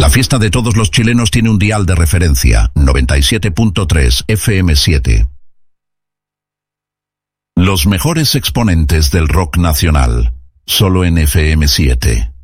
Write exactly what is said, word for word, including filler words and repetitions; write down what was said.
La fiesta de todos los chilenos tiene un dial de referencia, noventa y siete punto tres F M siete. Los mejores exponentes del rock nacional, solo en F M siete.